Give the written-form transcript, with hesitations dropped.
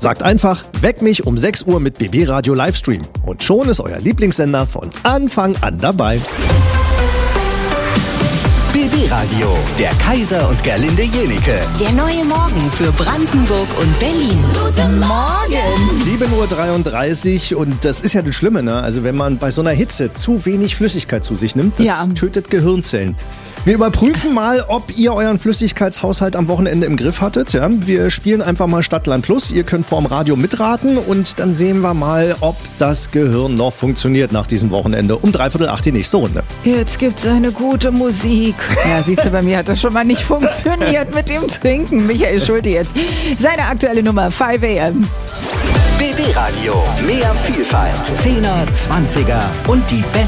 Sagt einfach, weck mich um 6 Uhr mit BB Radio Livestream. Und schon ist euer Lieblingssender von Anfang an dabei. BB Radio, der Kaiser und Gerlinde Jenike. Der neue Morgen für Brandenburg und Berlin. Guten Morgen! 7.33 Uhr und das ist ja das Schlimme, ne? Also wenn man bei so einer Hitze zu wenig Flüssigkeit zu sich nimmt, das tötet Gehirnzellen. Wir überprüfen mal, ob ihr euren Flüssigkeitshaushalt am Wochenende im Griff hattet. Ja? Wir spielen einfach mal Stadtland Plus. Ihr könnt vorm Radio mitraten und dann sehen wir mal, ob das Gehirn noch funktioniert nach diesem Wochenende. Um 7:45 die nächste Runde. Jetzt gibt's eine gute Musik. Ja, siehst du, bei mir hat das schon mal nicht funktioniert mit dem Trinken. Michael Schulte jetzt. Seine aktuelle Nummer 5 AM. BB Radio, mehr Vielfalt, 10er, 20er und die besten